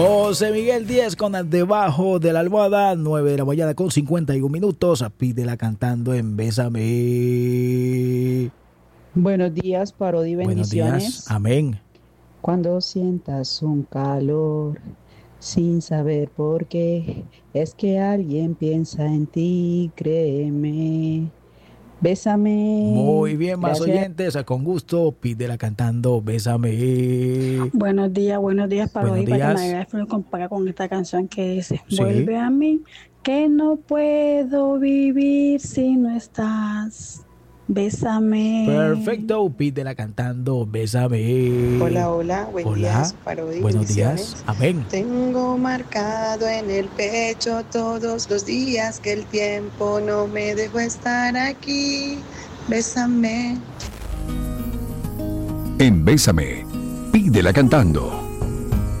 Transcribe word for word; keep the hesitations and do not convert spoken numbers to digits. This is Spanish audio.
José Miguel Díaz con Debajo de la Almohada, nueve de la mañana con cincuenta y un minutos. Pídela cantando en Bésame. Buenos días, Parodi, Buenos bendiciones. días, amén. Cuando sientas un calor sin saber por qué, es que alguien piensa en ti, créeme. Bésame. Muy bien, más Gracias. oyentes, con gusto, pídela cantando Bésame. Buenos días, buenos días, Buenos Parodi, para que me días. hagas el compara con esta canción que dice: Sí. Vuelve a mí, que no puedo vivir si no estás. Bésame. Perfecto, pídela cantando Bésame. Hola, hola, buen Hola. día, su Parodi, Buenos bendiciones. días, amén. Tengo marcado en el pecho todos los días que el tiempo no me dejó estar aquí. Bésame. En Bésame, pídela cantando.